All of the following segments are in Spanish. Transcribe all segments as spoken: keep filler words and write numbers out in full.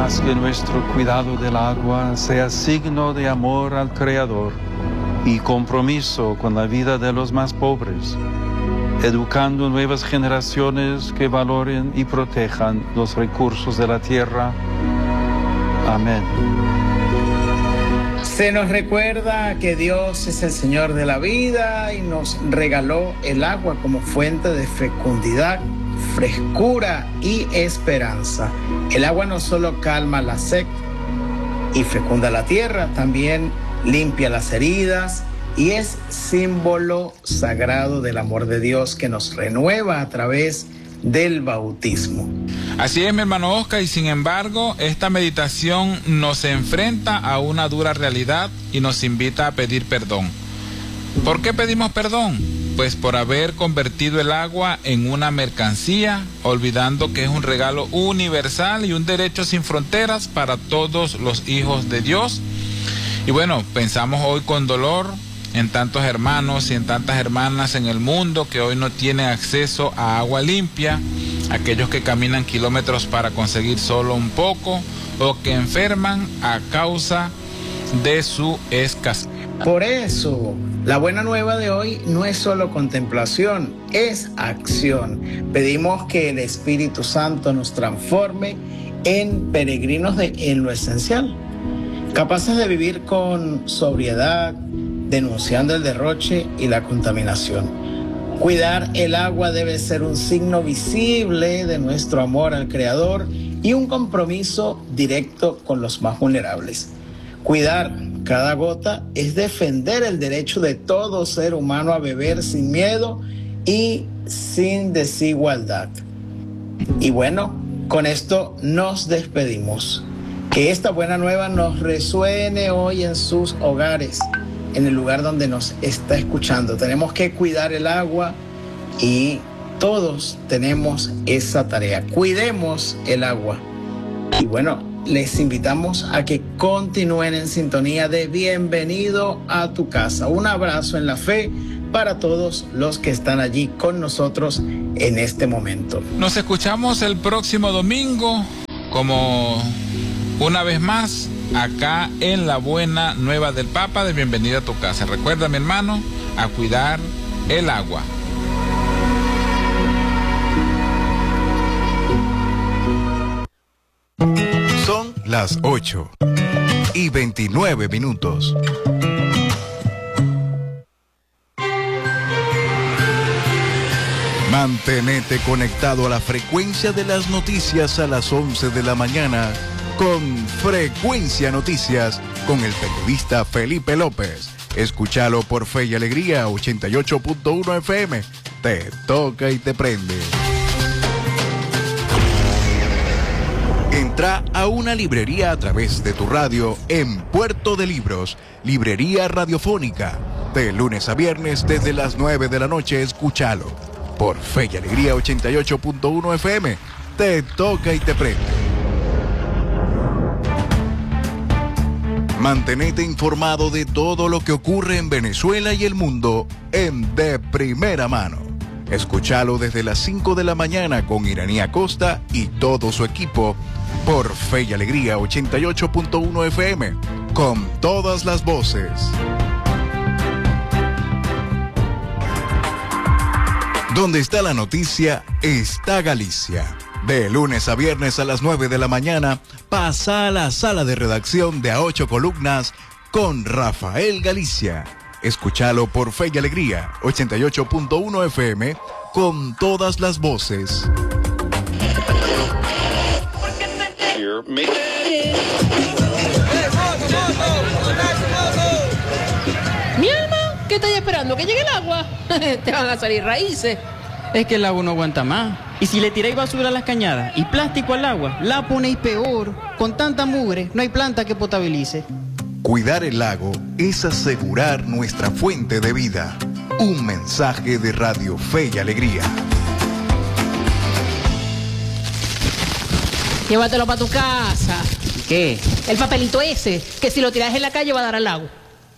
haz que nuestro cuidado del agua sea signo de amor al Creador y compromiso con la vida de los más pobres, educando nuevas generaciones que valoren y protejan los recursos de la tierra. Amén. Se nos recuerda que Dios es el Señor de la vida y nos regaló el agua como fuente de fecundidad, frescura y esperanza. El agua no solo calma la sed y fecunda la tierra, también limpia las heridas y es símbolo sagrado del amor de Dios que nos renueva a través del bautismo. Así es, mi hermano Oscar, y sin embargo, esta meditación nos enfrenta a una dura realidad y nos invita a pedir perdón. ¿Por qué pedimos perdón? Pues por haber convertido el agua en una mercancía, olvidando que es un regalo universal y un derecho sin fronteras para todos los hijos de Dios. Y bueno, pensamos hoy con dolor en tantos hermanos y en tantas hermanas en el mundo que hoy no tienen acceso a agua limpia, aquellos que caminan kilómetros para conseguir solo un poco o que enferman a causa de su escasez. Por eso, la buena nueva de hoy no es solo contemplación, es acción. Pedimos que el Espíritu Santo nos transforme en peregrinos de, en lo esencial, capaces de vivir con sobriedad, denunciando el derroche y la contaminación. Cuidar el agua debe ser un signo visible de nuestro amor al Creador y un compromiso directo con los más vulnerables. Cuidar cada gota es defender el derecho de todo ser humano a beber sin miedo y sin desigualdad. Y bueno, con esto nos despedimos. Que esta buena nueva nos resuene hoy en sus hogares, en el lugar donde nos está escuchando. Tenemos que cuidar el agua y todos tenemos esa tarea. Cuidemos el agua. Y bueno, les invitamos a que continúen en sintonía de Bienvenido a tu casa. Un abrazo en la fe para todos los que están allí con nosotros en este momento. Nos escuchamos el próximo domingo, como una vez más, acá en la buena nueva del Papa de Bienvenido a tu casa. Recuerda, mi hermano, a cuidar el agua. Son las ocho y veintinueve minutos. Mantenete conectado a la frecuencia de las noticias a las once de la mañana con Frecuencia Noticias con el periodista Felipe López. Escúchalo por Fe y Alegría ochenta y ocho punto uno F M. Te toca y te prende. Entra a una librería a través de tu radio en Puerto de Libros, Librería Radiofónica. De lunes a viernes desde las nueve de la noche, escúchalo por Fe y Alegría ochenta y ocho punto uno F M. Te toca y te prende. Mantenete informado de todo lo que ocurre en Venezuela y el mundo en De Primera Mano. Escúchalo desde las cinco de la mañana con Iraní Acosta y todo su equipo por Fe y Alegría ochenta y ocho punto uno F M, con todas las voces. Donde está la noticia, está Galicia. De lunes a viernes a las nueve de la mañana, pasa a la sala de redacción de A Ocho Columnas con Rafael Galicia. Escúchalo por Fe y Alegría ochenta y ocho punto uno F M, con todas las voces. Mi alma, ¿qué estáis esperando? ¿Que llegue el agua? Te van a salir raíces. Es que el agua no aguanta más. Y si le tiráis basura a las cañadas y plástico al agua, la ponéis peor. Con tanta mugre, no hay planta que potabilice. Cuidar el lago es asegurar nuestra fuente de vida. Un mensaje de Radio Fe y Alegría. Llévatelo para tu casa. ¿Qué? El papelito ese, que si lo tiras en la calle va a dar al agua.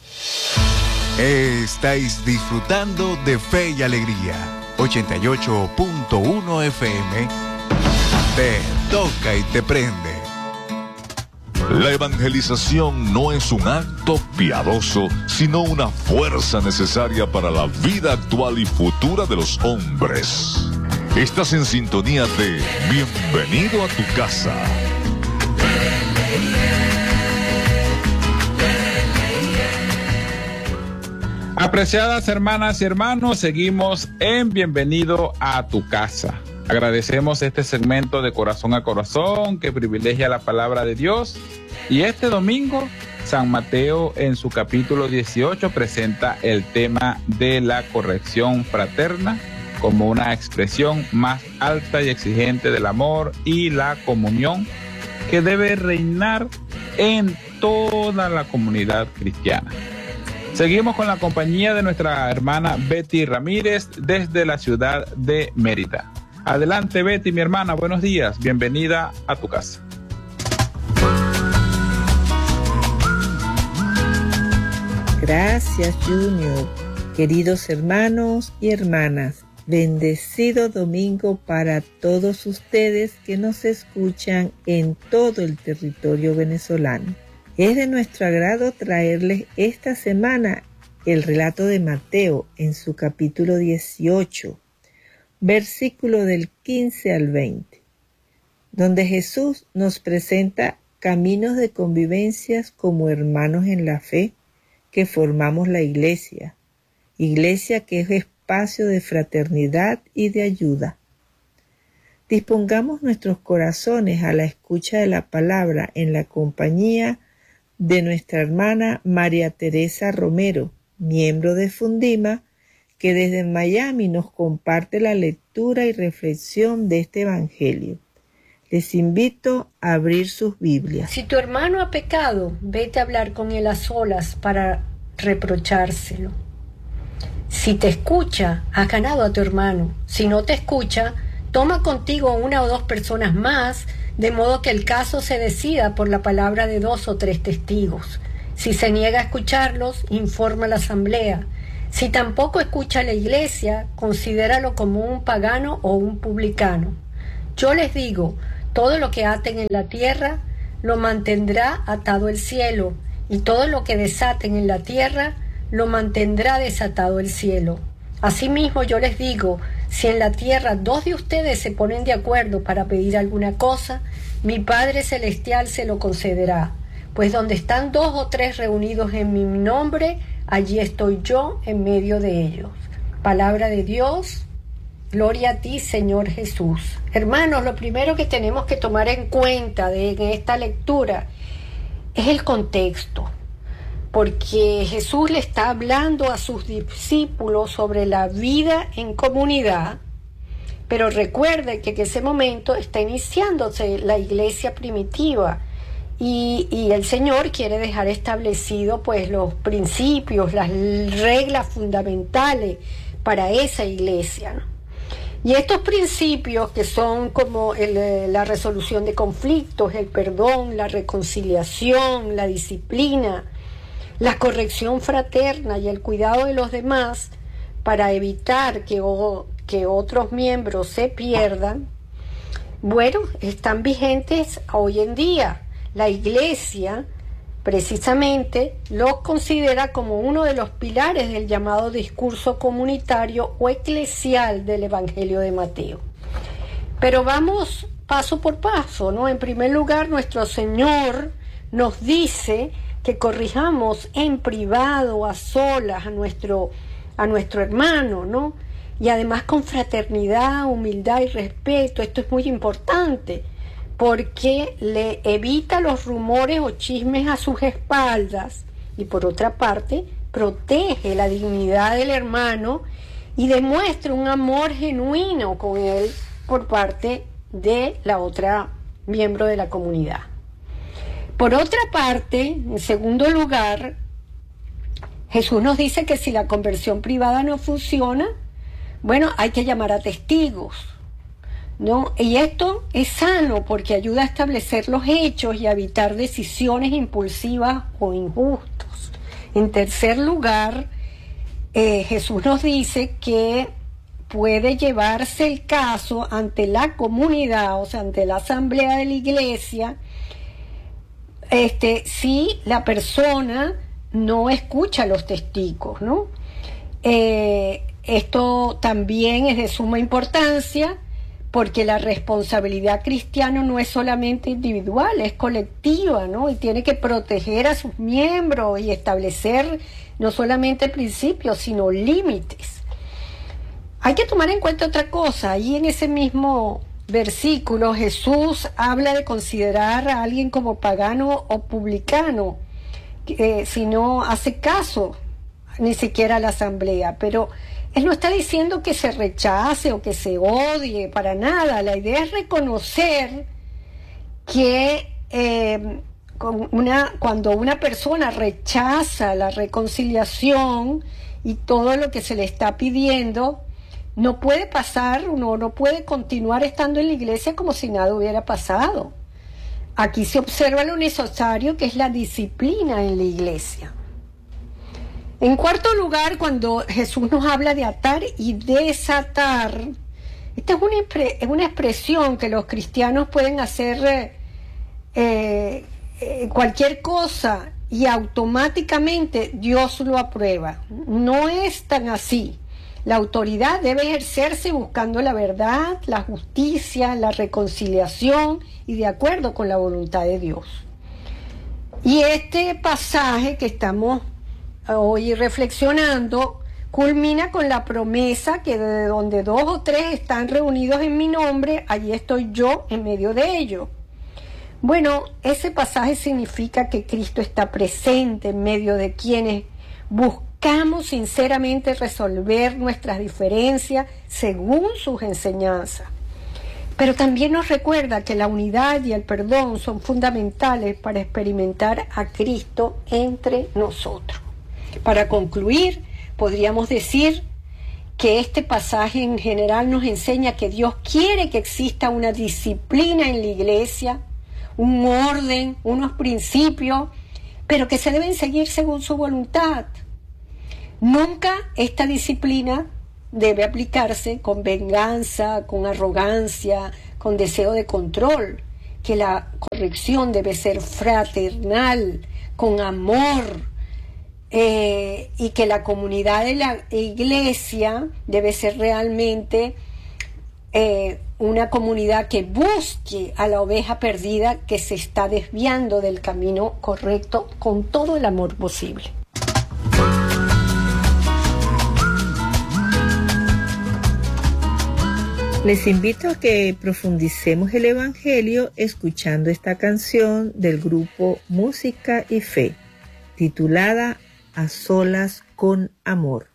Estáis disfrutando de Fe y Alegría ochenta y ocho punto uno F M. Te toca y te prende. La evangelización no es un acto piadoso, sino una fuerza necesaria para la vida actual y futura de los hombres. Estás en sintonía de Bienvenido a tu casa. Apreciadas hermanas y hermanos, seguimos en Bienvenido a tu casa. Agradecemos este segmento de Corazón a Corazón que privilegia la palabra de Dios. Y este domingo, San Mateo en su capítulo dieciocho presenta el tema de la corrección fraterna como una expresión más alta y exigente del amor y la comunión que debe reinar en toda la comunidad cristiana. Seguimos con la compañía de nuestra hermana Betty Ramírez desde la ciudad de Mérida. Adelante, Betty, mi hermana, buenos días. Bienvenida a tu casa. Gracias, Junior. Queridos hermanos y hermanas, bendecido domingo para todos ustedes que nos escuchan en todo el territorio venezolano. Es de nuestro agrado traerles esta semana el relato de Mateo en su capítulo dieciocho, versículo del quince al veinte, donde Jesús nos presenta caminos de convivencias como hermanos en la fe que formamos la iglesia, iglesia que es espacio de fraternidad y de ayuda. Dispongamos nuestros corazones a la escucha de la palabra en la compañía de nuestra hermana María Teresa Romero, miembro de Fundima, que desde Miami nos comparte la lectura y reflexión de este evangelio. Les invito a abrir sus Biblias. Si tu hermano ha pecado, vete a hablar con él a solas para reprochárselo. Si te escucha, has ganado a tu hermano. Si no te escucha, toma contigo una o dos personas más, de modo que el caso se decida por la palabra de dos o tres testigos. Si se niega a escucharlos, informa a la asamblea. Si tampoco escucha a la iglesia, considéralo como un pagano o un publicano. Yo les digo, todo lo que aten en la tierra, lo mantendrá atado el cielo, y todo lo que desaten en la tierra, lo mantendrá desatado el cielo. Asimismo yo les digo, si en la tierra dos de ustedes se ponen de acuerdo para pedir alguna cosa, mi Padre Celestial se lo concederá. Pues donde están dos o tres reunidos en mi nombre, allí estoy yo en medio de ellos. Palabra de Dios, gloria a ti, Señor Jesús. Hermanos, lo primero que tenemos que tomar en cuenta de en esta lectura es el contexto, porque Jesús le está hablando a sus discípulos sobre la vida en comunidad, pero recuerde que en ese momento está iniciándose la iglesia primitiva y, y el Señor quiere dejar establecido pues los principios, las reglas fundamentales para esa iglesia, ¿no? Y estos principios que son como el, la resolución de conflictos, el perdón, la reconciliación, la disciplina, la corrección fraterna y el cuidado de los demás para evitar que, o, que otros miembros se pierdan, bueno, están vigentes hoy en día. La iglesia precisamente los considera como uno de los pilares del llamado discurso comunitario o eclesial del Evangelio de Mateo. Pero vamos paso por paso, ¿no? En primer lugar, nuestro Señor nos dice que corrijamos en privado, a solas, a nuestro, a nuestro hermano, ¿no? Y además con fraternidad, humildad y respeto. Esto es muy importante, porque le evita los rumores o chismes a sus espaldas y por otra parte protege la dignidad del hermano y demuestra un amor genuino con él por parte de la otra miembro de la comunidad. Por otra parte, en segundo lugar, Jesús nos dice que si la conversión privada no funciona, bueno, hay que llamar a testigos, ¿no? Y esto es sano porque ayuda a establecer los hechos y a evitar decisiones impulsivas o injustas. En tercer lugar, eh, Jesús nos dice que puede llevarse el caso ante la comunidad, o sea, ante la asamblea de la iglesia, Este, si la persona no escucha a los testigos, ¿no? Eh, esto también es de suma importancia porque la responsabilidad cristiana no es solamente individual, es colectiva, ¿no? Y tiene que proteger a sus miembros y establecer no solamente principios, sino límites. Hay que tomar en cuenta otra cosa. Ahí en ese mismo versículo Jesús habla de considerar a alguien como pagano o publicano, eh, si no hace caso ni siquiera a la asamblea, pero Él no está diciendo que se rechace o que se odie, para nada. La idea es reconocer que eh, con una, cuando una persona rechaza la reconciliación y todo lo que se le está pidiendo, no puede pasar, uno no puede continuar estando en la iglesia como si nada hubiera pasado. Aquí se observa lo necesario, que es la disciplina en la iglesia. En cuarto lugar, cuando Jesús nos habla de atar y desatar, esta es una, es una expresión que los cristianos pueden hacer eh, eh, cualquier cosa y automáticamente Dios lo aprueba. No es tan así. La autoridad debe ejercerse buscando la verdad, la justicia, la reconciliación y de acuerdo con la voluntad de Dios. Y este pasaje que estamos hoy reflexionando culmina con la promesa que de donde dos o tres están reunidos en mi nombre, allí estoy yo en medio de ellos. Bueno, ese pasaje significa que Cristo está presente en medio de quienes buscamos sinceramente resolver nuestras diferencias según sus enseñanzas. Pero también nos recuerda que la unidad y el perdón son fundamentales para experimentar a Cristo entre nosotros. Para concluir, podríamos decir que este pasaje en general nos enseña que Dios quiere que exista una disciplina en la iglesia, un orden, unos principios, pero que se deben seguir según su voluntad. Nunca esta disciplina debe aplicarse con venganza, con arrogancia, con deseo de control, que la corrección debe ser fraternal, con amor, eh, y que la comunidad de la iglesia debe ser realmente eh, una comunidad que busque a la oveja perdida que se está desviando del camino correcto con todo el amor posible. Les invito a que profundicemos el Evangelio escuchando esta canción del grupo Música y Fe, titulada A Solas con Amor.